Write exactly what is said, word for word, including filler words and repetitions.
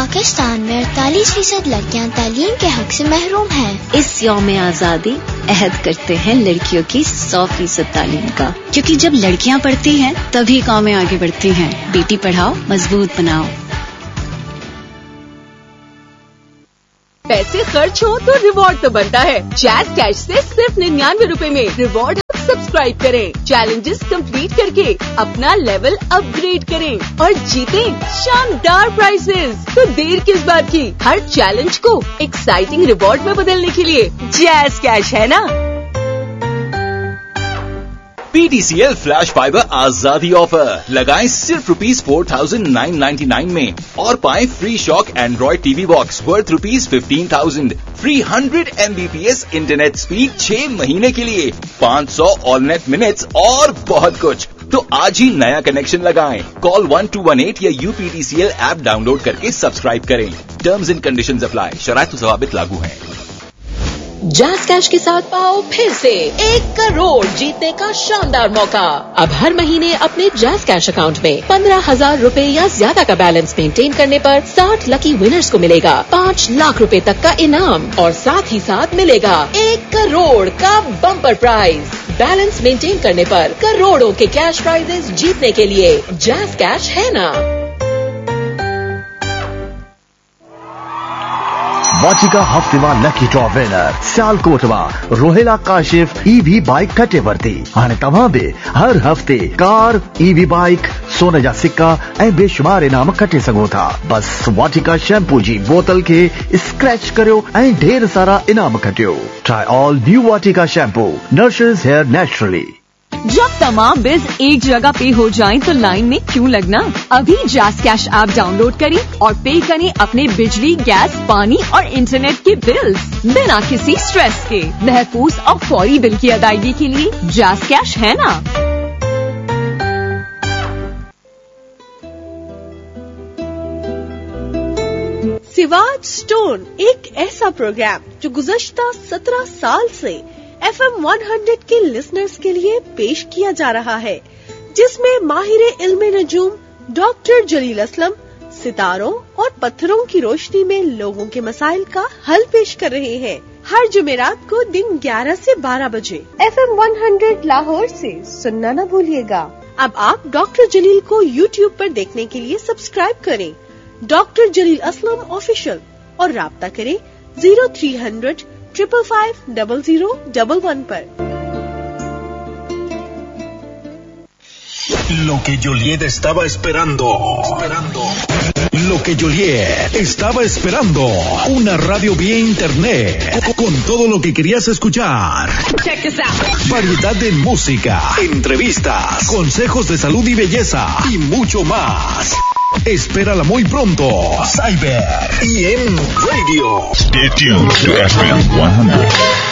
पाकिस्तान में अड़तालीस फीसद लड़कियाँ तालीम के हक से महरूम हैं। इस यौम आज़ादी अहद करते हैं लड़कियों की सौ फीसद तालीम का, क्योंकि जब लड़कियाँ पढ़ती हैं तभी कौमें आगे बढ़ती हैं। बेटी पढ़ाओ, मजबूत बनाओ। पैसे खर्च हो तो रिवॉर्ड तो बनता है। जैज़ कैश से सिर्फ निन्यानवे रुपए में रिवॉर्ड सब्सक्राइब करें, चैलेंजेस कंप्लीट करके अपना लेवल अपग्रेड करें और जीतें शानदार प्राइजेस। तो देर किस बात की, हर चैलेंज को एक्साइटिंग रिवॉर्ड में बदलने के लिए जैज़ कैश है ना। P T C L flash fibre आजादी ऑफर लगाएं सिर्फ rupees four thousand nine ninety nine में और पाएं free shock Android TV box worth rupees fifteen thousand, free hundred M B P S internet speed छह महीने के लिए, पाँच सौ ऑलनेट मिनट्स और बहुत कुछ। तो आज ही नया कनेक्शन लगाएं। Call one two one eight या U P T C L app download करके सब्सक्राइब करें। टर्म्स एंड कंडीशंस अप्लाई, शराइत व ज़वाबित लागू हैं। जैज़ कैश के साथ पाओ फिर से एक करोड़ जीतने का शानदार मौका। अब हर महीने अपने जैज़ कैश अकाउंट में पंद्रह हजार रूपए या ज्यादा का बैलेंस मेंटेन करने पर साठ लकी विनर्स को मिलेगा पाँच लाख रुपए तक का इनाम और साथ ही साथ मिलेगा एक करोड़ का बम्पर प्राइज। बैलेंस मेंटेन करने पर करोड़ों के कैश प्राइजेस जीतने के लिए जैज़ कैश है ना। वाटिका हफ्तेवार lucky draw winner सियालकोटમાં Rohela Kashif EV bike कटेवर्ती અને તમામે हर हफ्ते कार ईवी बाइक सोने जा सिक्का ऐं बेशुमार इनाम कटे सघो था। बस वाटिका शैम्पू जी बोतल के स्क्रैच करियो ऐं ढेर सारा इनाम कटियो। ट्राई ऑल न्यू वाटिका शैम्पू, नरिशेस हेयर नेचुरली। जब तमाम बिल्स एक जगह पे हो जाएं तो लाइन में क्यों लगना। अभी जैज़ कैश ऐप डाउनलोड करें और पे करें अपने बिजली, गैस, पानी और इंटरनेट के बिल्स बिना किसी स्ट्रेस के। महफूज और फौरी बिल की अदायगी के लिए जैज़ कैश है ना। सिवाज स्टोन एक ऐसा प्रोग्राम जो गुज़श्ता सत्रह साल से एफ एम सौ के लिसनर्स के लिए पेश किया जा रहा है, जिसमें माहिरे इल्मे नजूम डॉक्टर जलील असलम सितारों और पत्थरों की रोशनी में लोगों के मसाइल का हल पेश कर रहे हैं। हर जुमेरात को दिन ग्यारह से बारह बजे एफ एम सौ लाहौर से सुनना न भूलिएगा। अब आप डॉक्टर जलील को यूट्यूब पर देखने के लिए सब्सक्राइब करें डॉक्टर जलील असलम ऑफिशियल और राब्ता करें zero three hundred triple five double zero double one पर। Lo que Joliet estaba esperando. Esperando. Lo que Joliet estaba esperando. Una radio vía internet. Con todo lo que querías escuchar. Check this out. Variedad de música, entrevistas, consejos de salud y belleza y mucho más. Espérala muy pronto. Cyber E M Radio. Stay tuned to F M one hundred.